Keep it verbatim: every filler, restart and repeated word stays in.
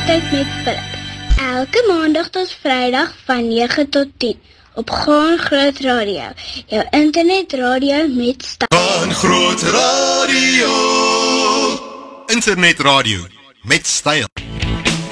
Koffietyd met Philip. Elke maandag tot vrydag van negen tot tien op Gaan Groot Radio, jou internetradio met styl. Gaan Groot Radio, internetradio met styl.